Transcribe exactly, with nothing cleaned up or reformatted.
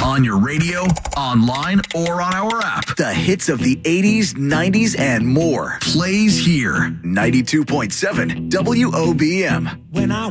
On your radio, online, or on our app. The hits of the eighties, nineties, and more. Plays here. ninety-two point seven W O B M. When I